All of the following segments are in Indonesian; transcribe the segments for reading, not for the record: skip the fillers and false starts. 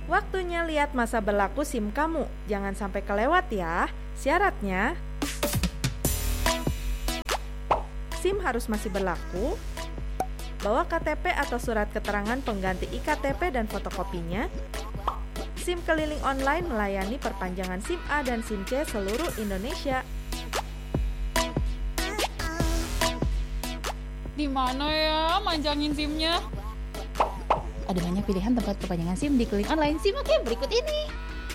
Waktunya lihat masa berlaku SIM kamu. Jangan sampai kelewat ya. Syaratnya, SIM harus masih berlaku, bawa KTP atau surat keterangan pengganti iktp dan fotokopinya. SIM keliling online melayani perpanjangan SIM A dan SIM C seluruh Indonesia. Di mana ya manjangin SIM-nya? Ada banyak pilihan tempat perpanjangan SIM di keliling online. Simak ya berikut ini.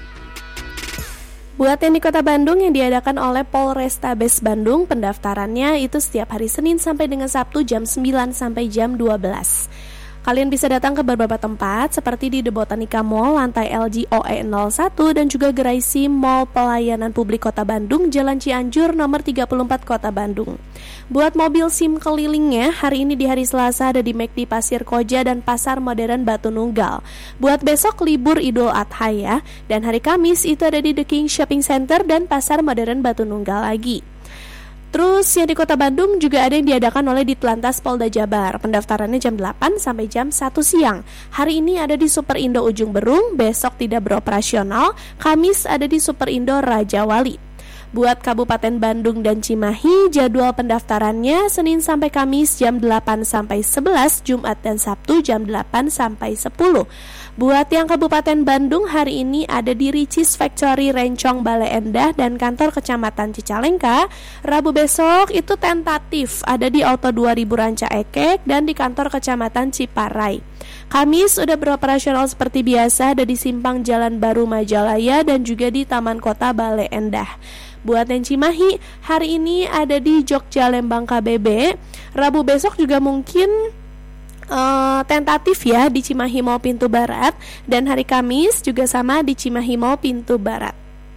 Buat yang di Kota Bandung yang diadakan oleh Polrestabes Bandung, pendaftarannya itu setiap hari Senin sampai dengan Sabtu jam 9 sampai jam 12. Kalian bisa datang ke beberapa tempat seperti di The Botanica Mall, lantai LG OE 01 dan juga Gerai SIM Mall Pelayanan Publik Kota Bandung, Jalan Cianjur nomor 34 Kota Bandung. Buat mobil SIM kelilingnya, hari ini di hari Selasa ada di McD Pasir Koja dan Pasar Modern Batu Nunggal. Buat besok libur Idul Adha ya, dan hari Kamis itu ada di The King Shopping Center dan Pasar Modern Batu Nunggal lagi. Terus yang di Kota Bandung juga ada yang diadakan oleh Ditlantas Polda Jabar. Pendaftarannya jam 8 sampai jam 1 siang. Hari ini ada di Superindo Ujung Berung, besok tidak beroperasional. Kamis ada di Superindo Raja Wali. Buat Kabupaten Bandung dan Cimahi, jadwal pendaftarannya Senin sampai Kamis jam 8 sampai 11, Jumat dan Sabtu jam 8 sampai 10. Buat yang Kabupaten Bandung, hari ini ada di Ricis Factory Rencong Bale Endah dan kantor Kecamatan Cicalengka. Rabu besok itu tentatif ada di Auto 2000 Ranca Ekek dan di kantor Kecamatan Ciparai. Kamis udah beroperasional seperti biasa, ada di Simpang Jalan Baru Majalaya dan juga di Taman Kota Bale Endah. Buat yang Cimahi, hari ini ada di Jogja Lembang KBB. Rabu besok juga mungkin tentatif ya di Cimahi Mall Pintu Barat, dan hari Kamis juga sama di Cimahi Mall Pintu Barat.